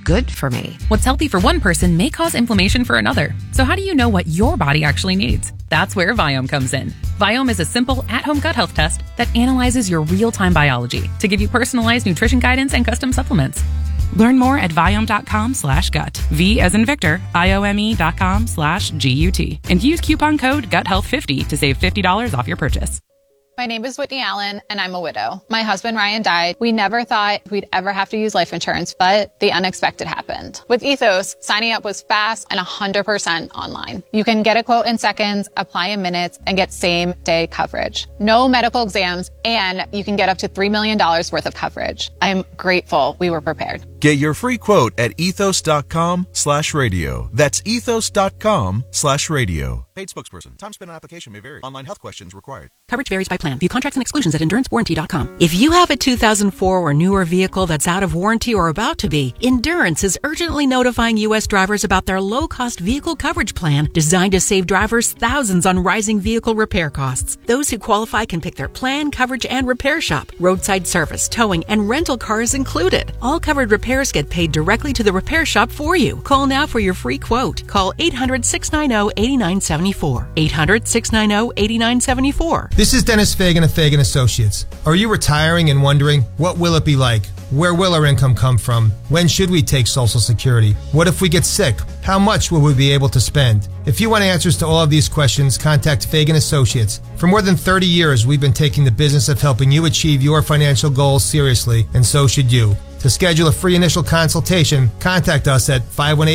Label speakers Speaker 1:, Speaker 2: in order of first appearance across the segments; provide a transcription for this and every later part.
Speaker 1: good for me.
Speaker 2: What's healthy for one person may cause inflammation for another. So how do you know what your body actually needs? That's where Viome comes in. Viome is a simple, at-home gut health test that analyzes your real-time biology to give you personalized nutrition guidance and custom supplements. Learn more at Viome.com/gut. V as in Victor, IOME.com/GUT. And use coupon code GUTHEALTH50 to save $50 off your purchase.
Speaker 3: My name is Whitney Allen, and I'm a widow. My husband, Ryan, died. We never thought we'd ever have to use life insurance, but the unexpected happened. With Ethos, signing up was fast and 100% online. You can get a quote in seconds, apply in minutes, and get same-day coverage. No medical exams, and you can get up to $3 million worth of coverage. I'm grateful we were prepared.
Speaker 4: Get your free quote at ethos.com/radio. That's ethos.com/radio. Paid spokesperson. Time spent on application may vary. Online health questions required.
Speaker 2: Coverage varies by plan. View contracts and exclusions at endurancewarranty.com.
Speaker 1: If you have a 2004 or newer vehicle that's out of warranty or about to be, Endurance is urgently notifying U.S. drivers about their low-cost vehicle coverage plan designed to save drivers thousands on rising vehicle repair costs. Those who qualify can pick their plan, coverage, and repair shop. Roadside service, towing, and rental cars included. All covered repairs get paid directly to the repair shop for you. Call now for your free quote. Call 800-690-8974. 800-690-8974.
Speaker 5: This is Dennis Fagan of Fagan Associates. Are you retiring and wondering, what will it be like? Where will our income come from? When should we take Social Security? What if we get sick? How much will we be able to spend? If you want answers to all of these questions, contact Fagan Associates. For more than 30 years, we've been taking the business of helping you achieve your financial goals seriously, and so should you. To schedule a free initial consultation, contact us at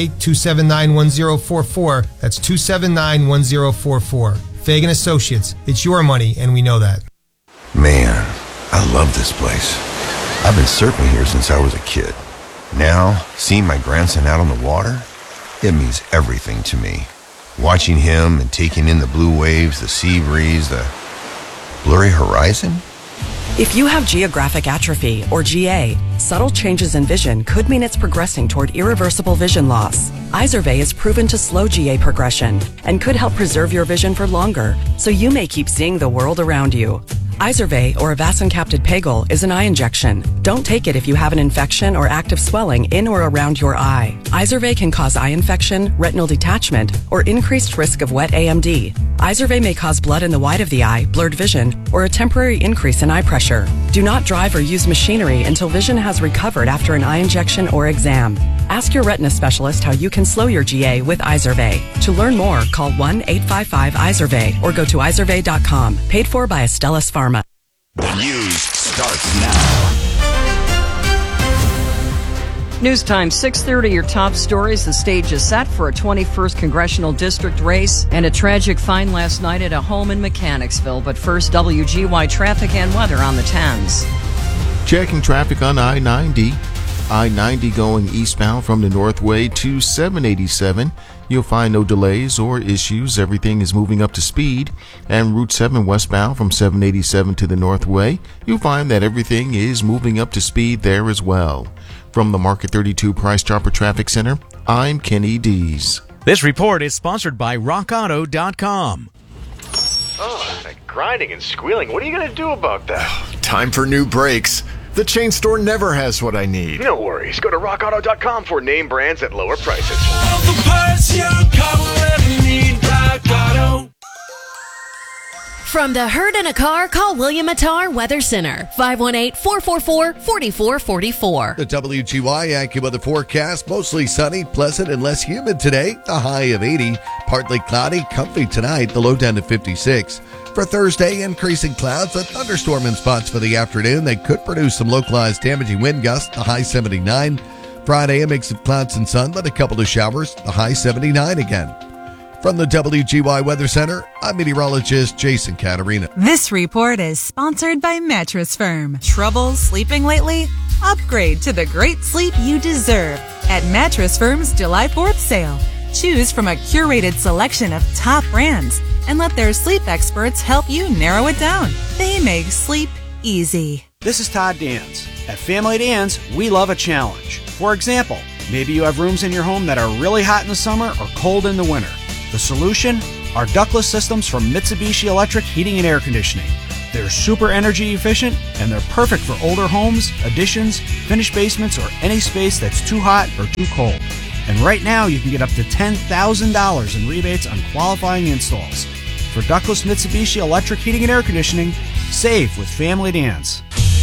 Speaker 5: 518-279-1044. That's 279-1044. Fagan Associates. It's your money, and we know that.
Speaker 6: Man, I love this place. I've been surfing here since I was a kid. Now, seeing my grandson out on the water, it means everything to me. Watching him and taking in the blue waves, the sea breeze, the blurry horizon.
Speaker 7: If you have geographic atrophy, or GA, subtle changes in vision could mean it's progressing toward irreversible vision loss. Izervay is proven to slow GA progression and could help preserve your vision for longer, so you may keep seeing the world around you. Izervay, or avacincaptad pegol, is an eye injection. Don't take it if you have an infection or active swelling in or around your eye. Izervay can cause eye infection, retinal detachment, or increased risk of wet AMD. Izervay may cause blood in the white of the eye, blurred vision, or a temporary increase in eye pressure. Do not drive or use machinery until vision has recovered after an eye injection or exam. Ask your retina specialist how you can slow your GA with Izervay. To learn more, call 1-855-IZERVAY or go to izervay.com. Paid for by Astellas Pharma.
Speaker 8: The news starts now.
Speaker 9: News time, 6:30, your top stories. The stage is set for a 21st congressional district race and a tragic find last night at a home in Mechanicsville. But first, WGY traffic and weather on the 10s.
Speaker 10: Checking traffic on I-90. I-90 going eastbound from the Northway to 787. You'll find no delays or issues. Everything is moving up to speed. And Route 7 westbound from 787 to the Northway, you'll find that everything is moving up to speed there as well. From the Market 32 Price Chopper Traffic Center, I'm Kenny Dees.
Speaker 11: This report is sponsored by RockAuto.com.
Speaker 12: Oh, that grinding and squealing. What are you going to do about that?
Speaker 13: Time for new brakes. The chain store never has what I need.
Speaker 12: No worries. Go to RockAuto.com for name brands at lower prices.
Speaker 14: All the parts your car will ever need, Rock Auto.
Speaker 15: From the herd in a car, call William Attar Weather Center, 518-444-4444.
Speaker 16: The WGY AccuWeather forecast, mostly sunny, pleasant, and less humid today. A high of 80. Partly cloudy, comfy tonight, the low down to 56. For Thursday, increasing clouds, a thunderstorm in spots for the afternoon. They could produce some localized damaging wind gusts, the high 79. Friday, a mix of clouds and sun, but a couple of showers, the high 79 again. From the WGY Weather Center, I'm meteorologist Jason Caterina.
Speaker 17: This report is sponsored by Mattress Firm. Trouble sleeping lately? Upgrade to the great sleep you deserve at Mattress Firm's July 4th sale. Choose from a curated selection of top brands and let their sleep experts help you narrow it down. They make sleep easy.
Speaker 18: This is Todd Dans. At Family Dans, we love a challenge. For example, maybe you have rooms in your home that are really hot in the summer or cold in the winter. The solution? Our ductless systems from Mitsubishi Electric Heating and Air Conditioning. They're super energy efficient, and they're perfect for older homes, additions, finished basements, or any space that's too hot or too cold. And right now, you can get up to $10,000 in rebates on qualifying installs. For ductless Mitsubishi electric heating and air conditioning, save with Family Dance.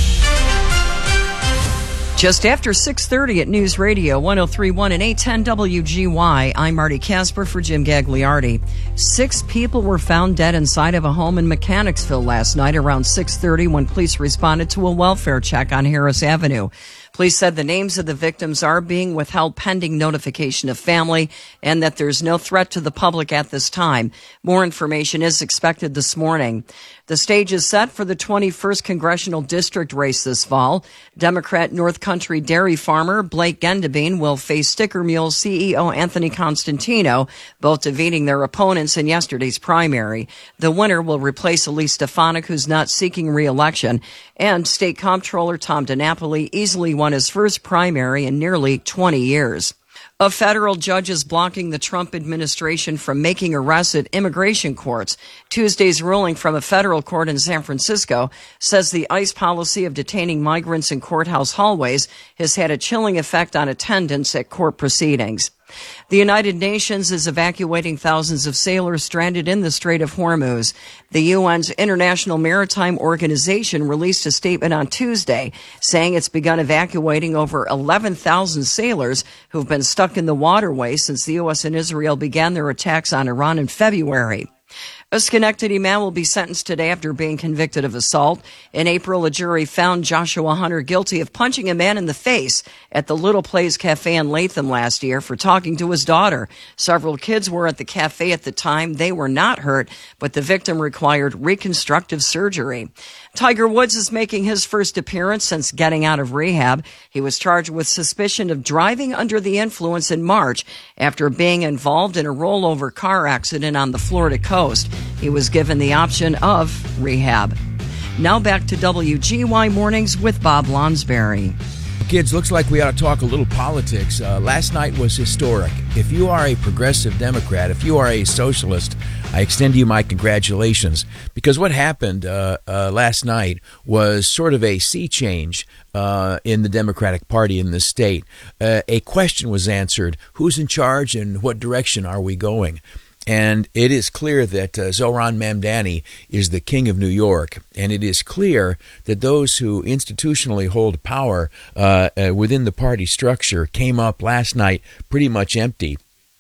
Speaker 9: Just after 6:30 at News Radio 103.1 and 810 WGY, I'm Marty Casper for Jim Gagliardi. 6 people were found dead inside of a home in Mechanicsville last night around 6:30 when police responded to a welfare check on Harris Avenue. Police said the names of the victims are being withheld pending notification of family and that there's no threat to the public at this time. More information is expected this morning. The stage is set for the 21st Congressional District race this fall. Democrat North Country dairy farmer Blake Gendabine will face Sticker Mule CEO Anthony Constantino, both defeating their opponents in yesterday's primary. The winner will replace Elise Stefanik, who's not seeking re-election, and State Comptroller Tom DiNapoli easily won his first primary in nearly 20 years. A federal judge is blocking the Trump administration from making arrests at immigration courts. Tuesday's ruling from a federal court in San Francisco says the ICE policy of detaining migrants in courthouse hallways has had a chilling effect on attendance at court proceedings. The United Nations is evacuating thousands of sailors stranded in the Strait of Hormuz. The UN's International Maritime Organization released a statement on Tuesday saying it's begun evacuating over 11,000 sailors who've been stuck in the waterway since the U.S. and Israel began their attacks on Iran in February. A Schenectady man will be sentenced today after being convicted of assault. In April, a jury found Joshua Hunter guilty of punching a man in the face at the Little Plays Cafe in Latham last year for talking to his daughter. Several kids were at the cafe at the time. They were not hurt, but the victim required reconstructive surgery. Tiger Woods is making his first appearance since getting out of rehab. He was charged with suspicion of driving under the influence in March after being involved in a rollover car accident on the Florida coast. He was given the option of rehab. Now back to WGY Mornings with Bob Lonsberry.
Speaker 19: Kids, looks like we ought to talk a little politics. Last night was historic. If you are a progressive Democrat, if you are a socialist, I extend to you my congratulations, because what happened last night was sort of a sea change in the Democratic Party in this state. A question was answered: who's in charge and what direction are we going? And it is clear that Zohran Mamdani is the king of New York, and it is clear that those who institutionally hold power within the party structure came up last night pretty much empty.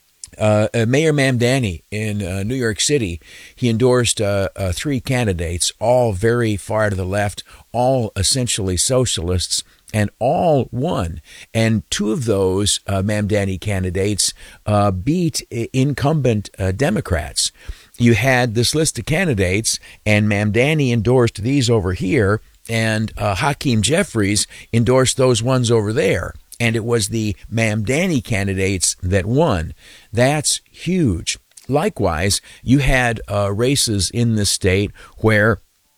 Speaker 19: Mayor Mamdani in New York City, he endorsed 3 candidates, all very far to the left, all essentially socialists, and all won. And 2 of those Mamdani candidates beat incumbent Democrats. You had this list of candidates, and Mamdani endorsed these over here, and Hakeem Jeffries endorsed those ones over there. And it was the Mamdani candidates that won. That's huge. Likewise, you had races in the state where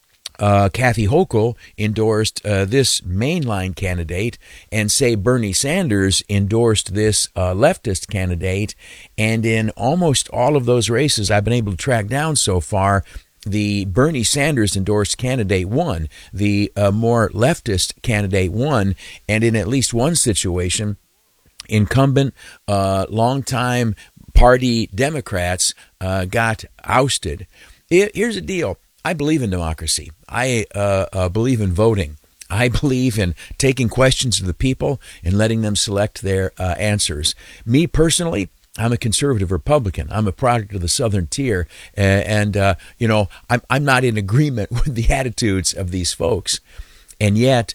Speaker 19: Kathy Hochul endorsed this mainline candidate, and say Bernie Sanders endorsed this leftist candidate. And in almost all of those races I've been able to track down so far, the Bernie Sanders endorsed candidate won. The more leftist candidate won. And in at least one situation, incumbent, longtime party Democrats got ousted. Here's the deal. I believe in democracy. I believe in voting. I believe in taking questions to the people and letting them select their answers. Me personally, I'm a conservative Republican. I'm a product of the Southern tier, and I'm not in agreement with the attitudes of these folks. And yet,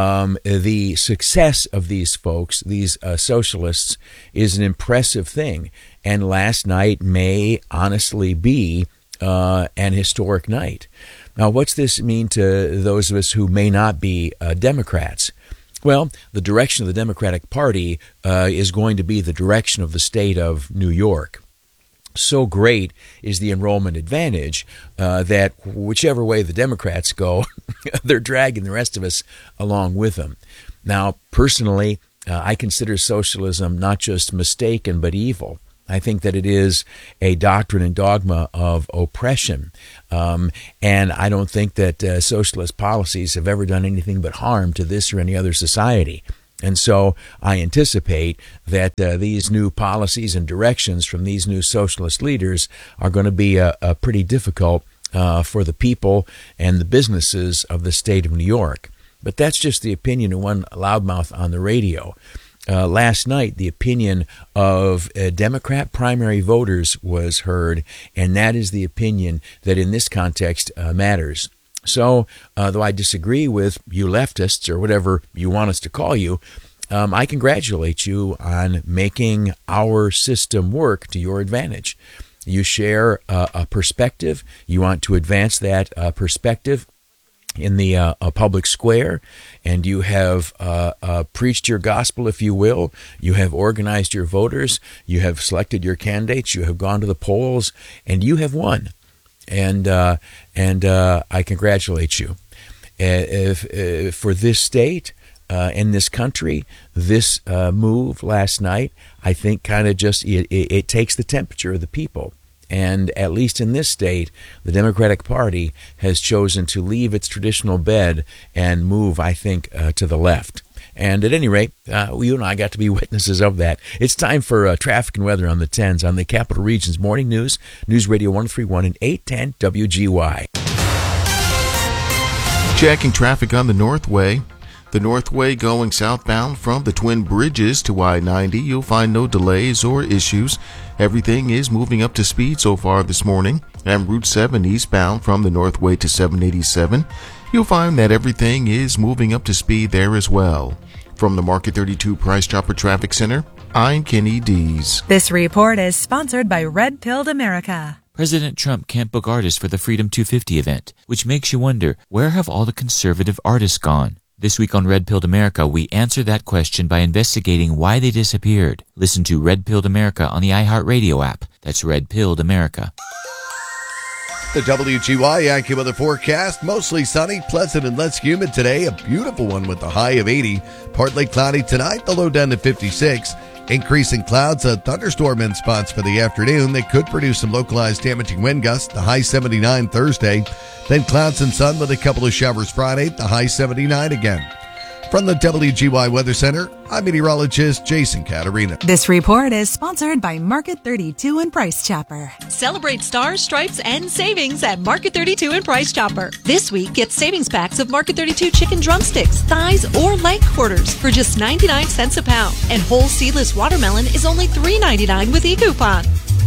Speaker 19: the success of these folks, these socialists, is an impressive thing. And last night may honestly be an historic night. Now, what's this mean to those of us who may not be Democrats? Well, the direction of the Democratic Party is going to be the direction of the state of New York. So great is the enrollment advantage that whichever way the Democrats go, they're dragging the rest of us along with them. Now, personally, I consider socialism not just mistaken but evil. I think that it is a doctrine and dogma of oppression. And I don't think that socialist policies have ever done anything but harm to this or any other society. And so I anticipate that these new policies and directions from these new socialist leaders are going to be pretty difficult for the people and the businesses of the state of New York. But that's just the opinion of one loudmouth on the radio. Last night, the opinion of Democrat primary voters was heard, and that is the opinion that in this context matters. So, though I disagree with you leftists, or whatever you want us to call you, I congratulate you on making our system work to your advantage. You share a perspective. You want to advance that perspective in the public square, and you have preached your gospel, if you will. You have organized your voters. You have selected your candidates. You have gone to the polls, and you have won. And I congratulate you. For this state and this country, this move last night, I think kind of just it takes the temperature of the people. And at least in this state, the Democratic Party has chosen to leave its traditional bed and move, I think, to the left. And at any rate, you and I got to be witnesses of that. It's time for traffic and weather on the 10s on the Capital Region's Morning News, News Radio 131 and 810 WGY.
Speaker 10: Checking traffic on the Northway. The Northway going southbound from the Twin Bridges to I-90. You'll find no delays or issues. Everything is moving up to speed so far this morning. And Route 7 eastbound from the Northway to 787. You'll find that everything is moving up to speed there as well. From the Market 32 Price Chopper Traffic Center, I'm Kenny Dees.
Speaker 17: This report is sponsored by Red Pilled America.
Speaker 20: President Trump can't book artists for the Freedom 250 event, which makes you wonder, where have all the conservative artists gone? This week on Red Pilled America, we answer that question by investigating why they disappeared. Listen to Red Pilled America on the iHeartRadio app. That's Red Pilled America.
Speaker 16: The WGY AccuWeather forecast, mostly sunny, pleasant, and less humid today. A beautiful one with a high of 80. Partly cloudy tonight, the low down to 56. Increasing clouds, a thunderstorm in spots for the afternoon. They could produce some localized damaging wind gusts, the high 79 Thursday. Then clouds and sun with a couple of showers Friday, the high 79 again. From the WGY Weather Center, I'm meteorologist Jason Caterina.
Speaker 17: This report is sponsored by Market 32 and Price Chopper.
Speaker 21: Celebrate stars, stripes, and savings at Market 32 and Price Chopper. This week, get savings packs of Market 32 chicken drumsticks, thighs, or leg quarters for just 99 cents a pound. And whole seedless watermelon is only $3.99 with e-coupon.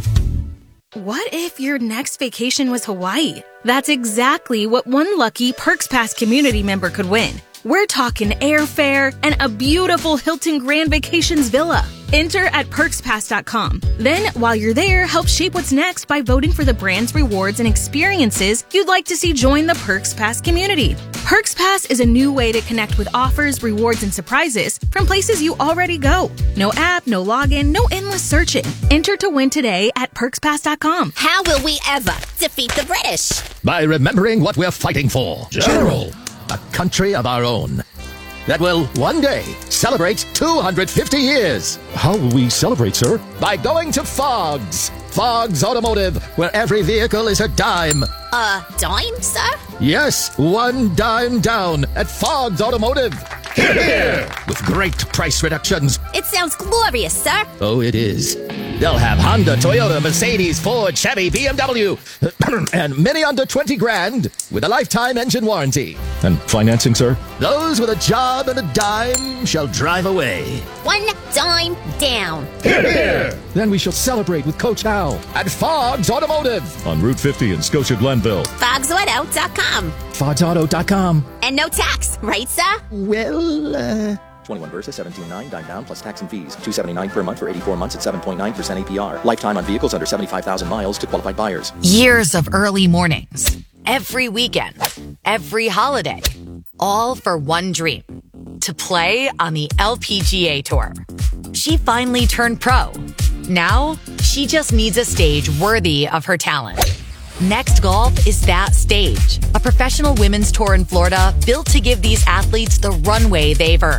Speaker 15: What if your next vacation was Hawaii? That's exactly what one lucky Perks Pass community member could win. We're talking airfare and a beautiful Hilton Grand Vacations villa. Enter at PerksPass.com. Then, while you're there, help shape what's next by voting for the brands, rewards, and experiences you'd like to see join the Perks Pass community. Perks Pass is a new way to connect with offers, rewards, and surprises from places you already go. No app, no login, no endless searching. Enter to win today at PerksPass.com.
Speaker 22: How will we ever defeat the British?
Speaker 23: By remembering what we're fighting for. General. A country of our own that will one day celebrate 250 years.
Speaker 24: How will we celebrate, sir?
Speaker 23: By going to Fogg's. Fogg's Automotive, where every vehicle is a dime.
Speaker 22: A dime, sir?
Speaker 23: Yes, one dime down at Fogg's Automotive.
Speaker 24: Hear, hear.
Speaker 23: With great price reductions.
Speaker 22: It sounds glorious, sir.
Speaker 23: Oh, it is. They'll have Honda, Toyota, Mercedes, Ford, Chevy, BMW, and many under 20 grand with a lifetime engine warranty.
Speaker 24: And financing, sir?
Speaker 23: Those with a job and a dime shall drive away.
Speaker 22: One dime down.
Speaker 24: Hear, hear. Then we shall celebrate with Coach Hal.
Speaker 23: At Fogg's Automotive.
Speaker 24: On Route 50 in Scotia Glenville.
Speaker 22: FoggsAuto.com.
Speaker 23: FoggsAuto.com.
Speaker 22: And no tax, right, sir?
Speaker 23: Well,
Speaker 25: 21 versus 17.9, dime down plus tax and fees. $279 per month for 84 months at 7.9% APR. Lifetime on vehicles under 75,000 miles to qualified buyers.
Speaker 26: Years of early mornings, every weekend, every holiday, all for one dream: to play on the LPGA Tour. She finally turned pro. Now, she just needs a stage worthy of her talent. Next Golf is that stage, a professional women's tour in Florida built to give these athletes the runway they've earned.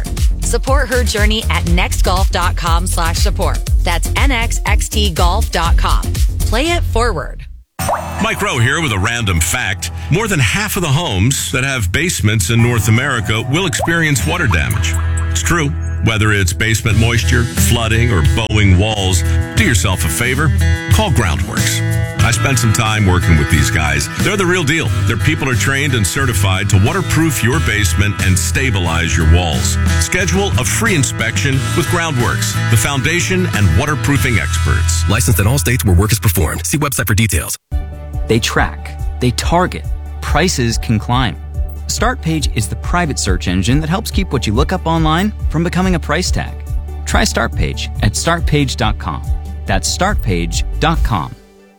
Speaker 26: Support her journey at nextgolf.com/support. That's nxxtgolf.com. Play it forward.
Speaker 1: Mike Rowe here with a random fact. More than half of the homes that have basements in North America will experience water damage. It's true. Whether it's basement moisture, flooding, or bowing walls, do yourself a favor. Call Groundworks. I spent some time working with these guys. They're the real deal. Their people are trained and certified to waterproof your basement and stabilize your walls. Schedule a free inspection with Groundworks, the foundation and waterproofing experts.
Speaker 2: Licensed in all states where work is performed. See website for details.
Speaker 3: They track. They target. Prices can climb. StartPage is the private search engine that helps keep what you look up online from becoming a price tag. Try StartPage at startpage.com. That's startpage.com.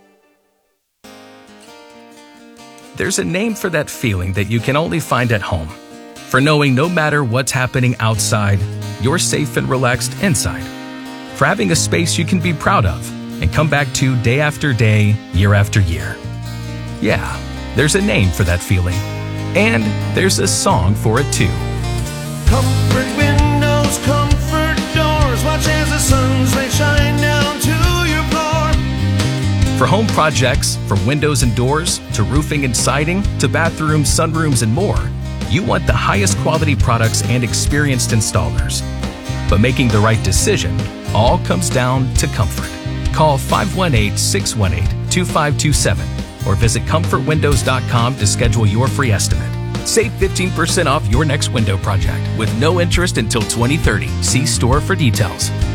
Speaker 4: There's a name for that feeling that you can only find at home. For knowing no matter what's happening outside, you're safe and relaxed inside. For having a space you can be proud of and come back to day after day, year after year. Yeah, there's a name for that feeling. And there's a song for it too.
Speaker 14: Comfort windows, comfort doors. Watch as the suns they shine down to your floor.
Speaker 4: For home projects, from windows and doors, to roofing and siding, to bathrooms, sunrooms, and more, you want the highest quality products and experienced installers. But making the right decision all comes down to comfort. Call 518-618-2527 or visit comfortwindows.com to schedule your free estimate. Save 15% off your next window project with no interest until 2030. See store for details.